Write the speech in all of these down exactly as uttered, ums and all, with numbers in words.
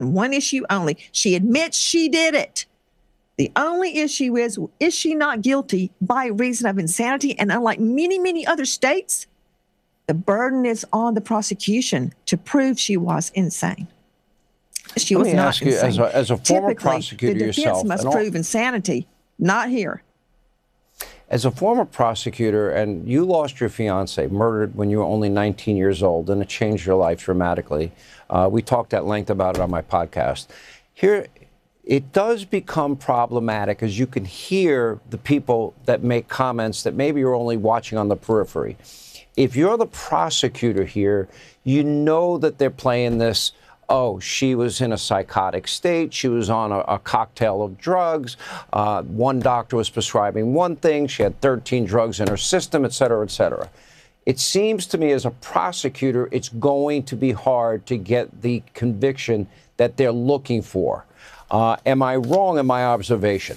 One issue only. She admits she did it. The only issue is, is she not guilty by reason of insanity? And unlike many, many other states, the burden is on the prosecution to prove she was insane. She Let was me not ask you, insane. as a, as a former Typically, prosecutor the defense yourself, must and all- prove insanity. Not here. As a former prosecutor, and you lost your fiance, murdered when you were only nineteen years old, and it changed your life dramatically. Uh, we talked at length about it on my podcast. Here, it does become problematic, as you can hear the people that make comments that maybe you're only watching on the periphery. If you're the prosecutor here, you know that they're playing this, oh, she was in a psychotic state, she was on a, a cocktail of drugs, uh, one doctor was prescribing one thing, she had thirteen drugs in her system, et cetera, et cetera. It seems to me as a prosecutor, it's going to be hard to get the conviction that they're looking for. Uh, am I wrong in my observation?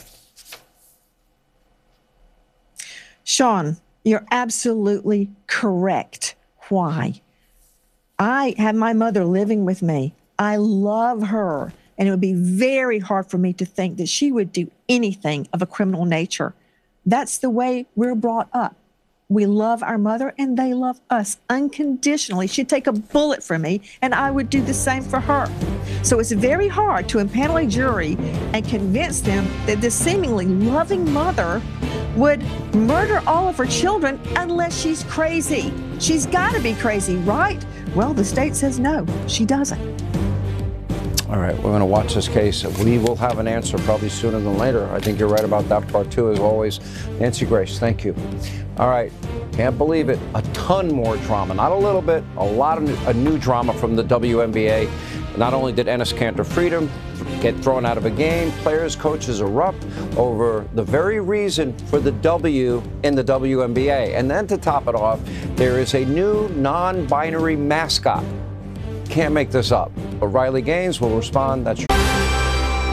Sean, you're absolutely correct. Why? I have my mother living with me. I love her, and it would be very hard for me to think that she would do anything of a criminal nature. That's the way we're brought up. We love our mother, and they love us unconditionally. She'd take a bullet for me, and I would do the same for her. So it's very hard to impanel a jury and convince them that this seemingly loving mother would murder all of her children unless she's crazy. She's got to be crazy, right? Well, the state says no, she doesn't. All right, we're going to watch this case. We will have an answer probably sooner than later. I think you're right about that part, too, as always. Nancy Grace, thank you. All right, can't believe it. A ton more drama. Not a little bit, a lot of new, a new drama from the W N B A. Not only did Enes Kanter Freedom get thrown out of a game, players, coaches erupt over the very reason for the W in the W N B A. And then to top it off, there is a new non-binary mascot. Can't make this up. But Riley Gaines will respond. That's